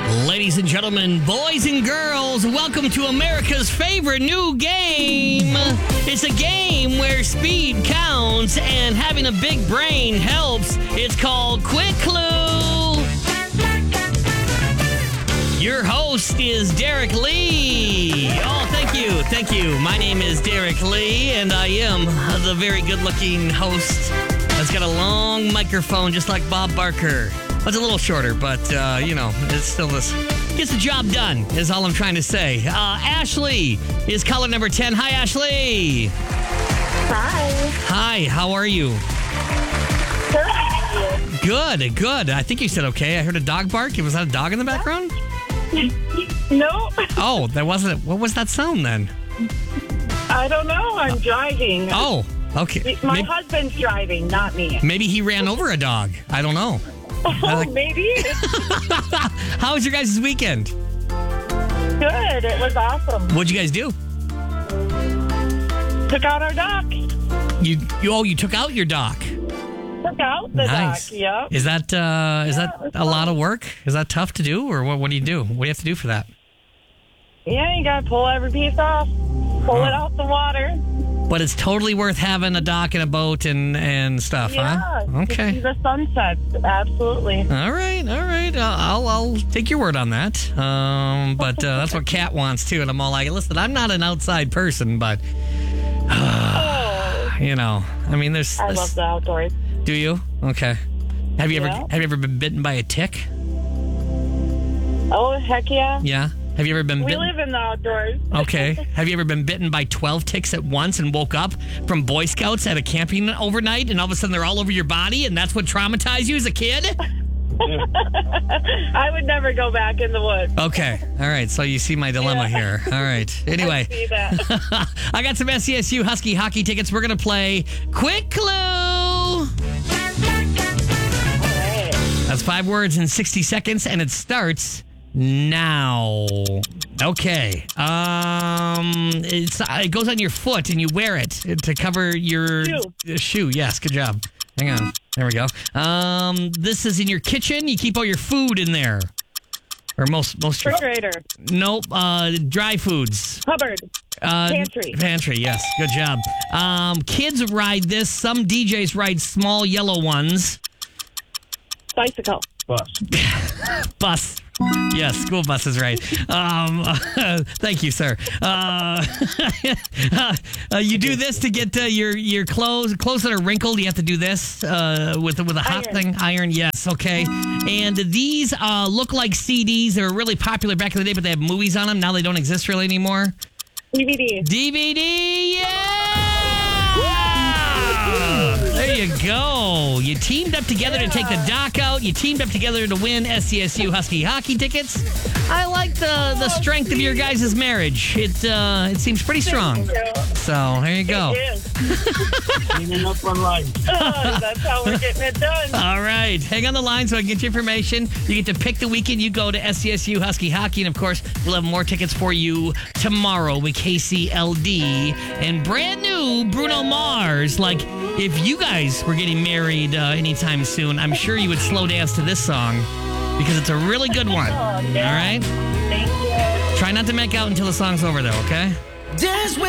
Ladies and gentlemen, boys and girls, welcome to America's favorite new game. It's a game where speed counts and having a big brain helps. It's called Quick Clue. Your host is Derek Lee. Oh, thank you. My name is Derek Lee, and I am the very good-looking host that's got a long microphone just like Bob Barker. It's a little shorter, but, it's still this. Gets the job done, is all I'm trying to say. Ashley is caller number 10. Hi, Ashley. Hi. Hi, how are you? Good. Good. I think you said okay. I heard a dog bark. Was that a dog in the background? No. Oh, that wasn't it. What was that sound then? I don't know. I'm driving. Oh, okay. My husband's driving, not me. Maybe he ran over a dog. I don't know. Oh, maybe. How was your guys' weekend? Good. It was awesome. What'd you guys do? Took out our dock. You took out your dock. Took out the Nice. dock, yep. Is that a lot of work? Is that tough to do, or what do you do? What do you have to do for that? Yeah, you got to pull every piece off. Pull it off the water. But it's totally worth having a dock and a boat and stuff, Yeah. huh? Okay. To see the sunset. Absolutely. All right. I'll take your word on that. But that's what Kat wants too, and I'm all like, listen, I'm not an outside person, but Oh, I mean, there's. I love the outdoors. Do you? Okay. Have you Yeah. ever been bitten by a tick? Oh, heck yeah. Yeah. Have you ever been We bitten? live in the outdoors. Okay. Have you ever been bitten by 12 ticks at once and woke up from Boy Scouts at a camping overnight and all of a sudden they're all over your body and that's what traumatized you as a kid? I would never go back in the woods. Okay. All right. So you see my dilemma here. All right. Anyway, I see that. I got some SCSU Husky hockey tickets. We're going to play Quick Clue. All right. That's 5 words in 60 seconds and it starts now. Okay. It goes on your foot and you wear it to cover your shoe. Yes, good job. Hang on. There we go. This is in your kitchen. You keep all your food in there. Or most Refrigerator. Nope. Dry foods. Cupboard. Pantry. Pantry, yes. Good job. Kids ride this. Some DJs ride small yellow ones. Bicycle. Bus. Yes, school bus is right. Thank you, sir. You do this to get your clothes that are wrinkled. You have to do this with a hot Iron. thing. Iron, yes, okay. And these look like CDs. They were really popular back in the day, but they have movies on them. Now they don't exist really anymore. DVD. Yeah! There you go. You teamed up together to take the dock out. You teamed up together to win SCSU Husky hockey tickets. I like the strength of your guys' marriage. It seems pretty strong. So there you go. It is. That's how we're getting it done. All right. Hang on the line so I can get your information. You get to pick the weekend you go to SCSU Husky Hockey. And, of course, we'll have more tickets for you tomorrow with KCLD. And brand new Bruno Mars. Like, if you guys were getting married anytime soon, I'm sure you would slow dance to this song because it's a really good one. Oh, yeah. All right? Thank you. Try not to make out until the song's over, though, okay?